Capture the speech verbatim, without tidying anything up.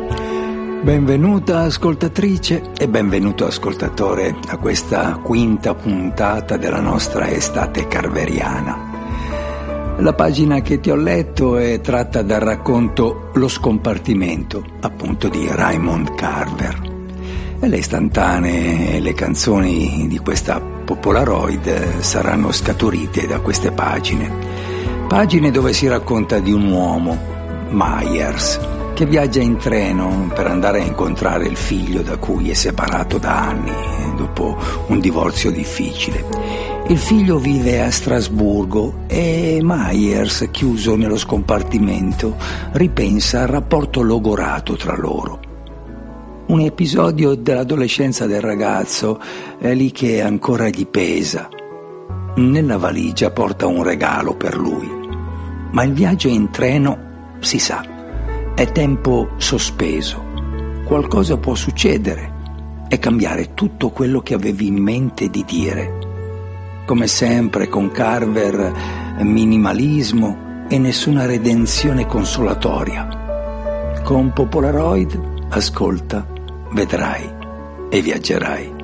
Benvenuta ascoltatrice e benvenuto ascoltatore a questa quinta puntata della nostra estate carveriana. La pagina che ti ho letto è tratta dal racconto Lo scompartimento, appunto di Raymond Carver. E le istantanee e le canzoni di questa Polaroid saranno scaturite da queste pagine. Pagine dove si racconta di un uomo, Myers, che viaggia in treno per andare a incontrare il figlio da cui è separato da anni, dopo un divorzio difficile. Il figlio vive a Strasburgo e Myers, chiuso nello scompartimento, ripensa al rapporto logorato tra loro. Un episodio dell'adolescenza del ragazzo è lì che ancora gli pesa. Nella valigia porta un regalo per lui, ma il viaggio in treno, si sa, è tempo sospeso. Qualcosa può succedere e cambiare tutto quello che avevi in mente di dire. Come sempre con Carver, minimalismo e nessuna redenzione consolatoria. Con Polaroid, ascolta, vedrai e viaggerai.